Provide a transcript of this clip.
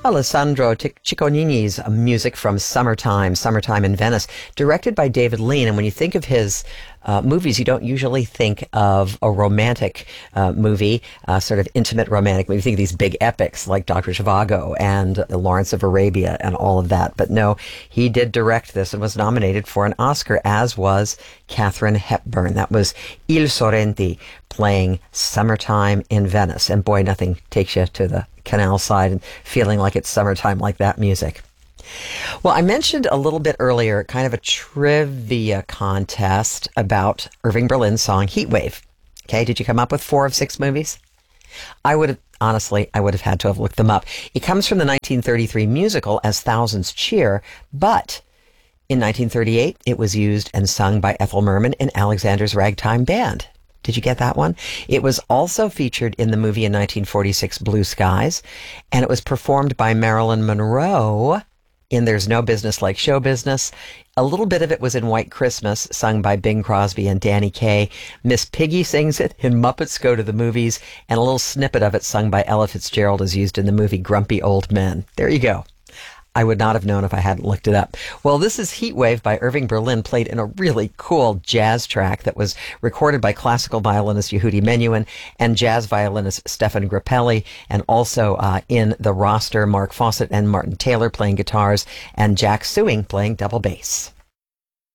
Alessandro Cicconini's music from Summertime in Venice, directed by David Lean. And when you think of his movies, you don't usually think of a romantic movie, sort of intimate romantic movie. You think of these big epics like Dr. Zhivago and Lawrence of Arabia and all of that. But no, he did direct this and was nominated for an Oscar, as was Katharine Hepburn. That was Il Sorrenti playing Summertime in Venice. And boy, nothing takes you to the canal side and feeling like it's summertime like that music. Well, I mentioned a little bit earlier kind of a trivia contest about Irving Berlin's song Heat Wave. Okay, did you come up with 4 of 6 movies? I would have had to have looked them up. It comes from the 1933 musical As Thousands Cheer, but in 1938 it was used and sung by Ethel Merman in Alexander's Ragtime Band. Did you get that one? It was also featured in the movie in 1946, Blue Skies, and it was performed by Marilyn Monroe in There's No Business Like Show Business. A little bit of it was in White Christmas, sung by Bing Crosby and Danny Kaye. Miss Piggy sings it in Muppets Go to the Movies, and a little snippet of it sung by Ella Fitzgerald is used in the movie Grumpy Old Men. There you go. I would not have known if I hadn't looked it up. Well, this is Heat Wave by Irving Berlin, played in a really cool jazz track that was recorded by classical violinist Yehudi Menuhin and jazz violinist Stefan Grappelli, and also in the roster, Mark Fawcett and Martin Taylor playing guitars, and Jack Sewing playing double bass.